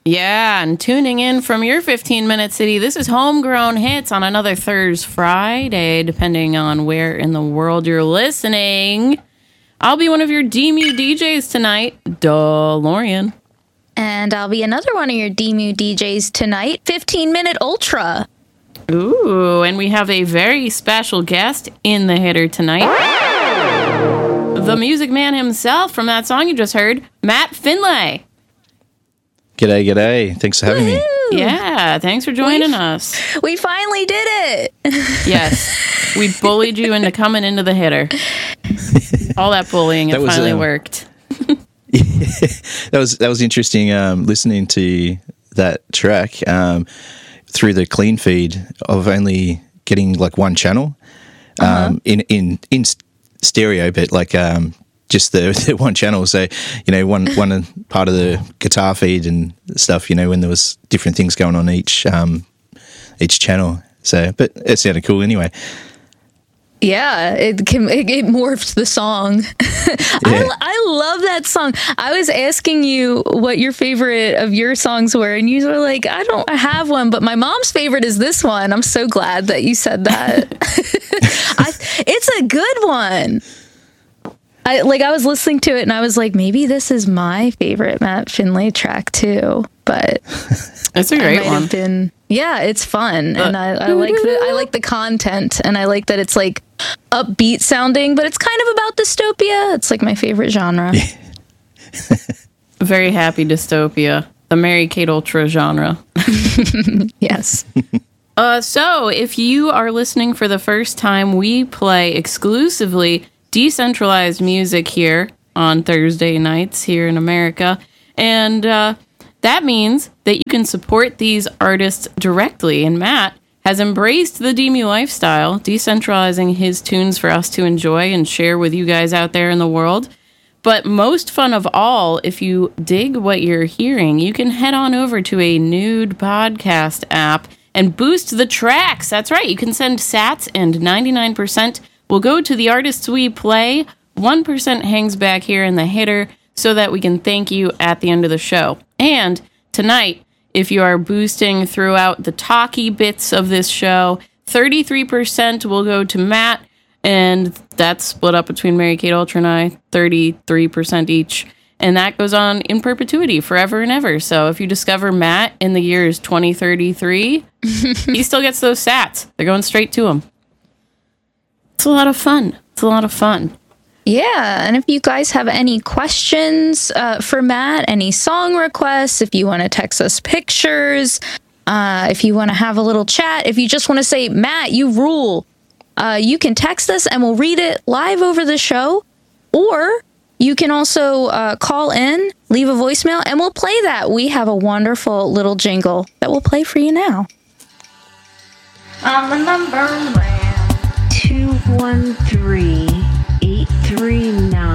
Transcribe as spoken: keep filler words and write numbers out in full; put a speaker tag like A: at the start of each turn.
A: Yeah, and tuning in from your fifteen-minute city, this is Homegrown Hits on another Thursday Friday, depending on where in the world you're listening. I'll be one of your D M U D Js tonight, DeLorean.
B: And I'll be another one of your D M U D Js tonight, fifteen-minute Ultra.
A: Ooh, and we have a very special guest in the hitter tonight. The music man himself from that song you just heard, Matt Finlay.
C: G'day, g'day. Thanks for having
B: Woo-hoo.
C: me.
A: Yeah, thanks for joining
B: we,
A: us.
B: We finally did it.
A: Yes, we bullied you into coming into the hitter. All that bullying, it that was, finally um, worked.
C: Yeah, that was that was interesting. Um, listening to that track um, through the clean feed of only getting like one channel uh-huh. um, in in in stereo, but like. Um, Just the, the one channel, so you know, one one part of the guitar feed and stuff. You know, when there was different things going on each um, each channel. So, but it sounded cool anyway.
B: Yeah, it can, it, it morphed the song.
C: Yeah.
B: I, I love that song. I was asking you what your favorite of your songs were, and you were like, "I don't have one, but my mom's favorite is this one." I'm so glad that you said that. I, it's a good one. I, like, I was listening to it, and I was like, maybe this is my favorite Matt Finlay track, too. But
A: it's a great one.
B: Been, yeah, it's fun, uh, and I, I like the I like the content, and I like that it's, like, upbeat sounding, but it's kind of about dystopia. It's, like, my favorite genre.
A: Very happy dystopia. The Mary-Kate Ultra genre.
B: Yes.
A: uh, so, if you are listening for the first time, we play exclusively decentralized music here on Thursday nights here in America, and uh, that means that you can support these artists directly, and Matt has embraced the D M U lifestyle, decentralizing his tunes for us to enjoy and share with you guys out there in the world. But most fun of all, if you dig what you're hearing, you can head on over to a Nude podcast app and boost the tracks. That's right, you can send sats, and ninety-nine percent will go to the artists we play. one percent hangs back here in the hitter so that we can thank you at the end of the show. And tonight, if you are boosting throughout the talky bits of this show, thirty-three percent will go to Matt, and that's split up between Mary-Kate Ultra and I, thirty-three percent each. And that goes on in perpetuity, forever and ever. So if you discover Matt in the years twenty thirty-three, he still gets those sats. They're going straight to him. It's a lot of fun. It's a lot of fun.
B: Yeah, and if you guys have any questions uh, for Matt, any song requests, if you want to text us pictures, uh, if you want to have a little chat, if you just want to say, Matt, you rule, uh, you can text us and we'll read it live over the show. Or you can also uh, call in, leave a voicemail, and we'll play that. We have a wonderful little jingle that we'll play for you now.
D: I'm a number man. two one three, eight three nine.